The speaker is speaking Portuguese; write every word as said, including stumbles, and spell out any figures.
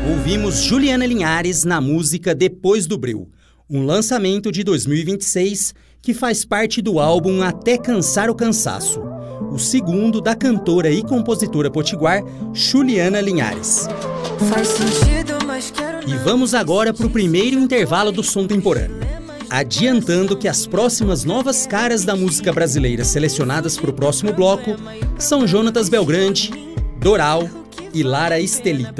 Ouvimos Juliana Linhares na música Depois do Breu, um lançamento de dois mil e vinte e seis que faz parte do álbum Até Cansar o Cansaço, o segundo da cantora e compositora potiguar Juliana Linhares. Faz sentido, mas quero... E vamos agora para o primeiro intervalo do Som Temporâneo, adiantando que as próximas novas caras da música brasileira selecionadas para o próximo bloco são Jonatas Belgrande, Doral e Lara Estelita.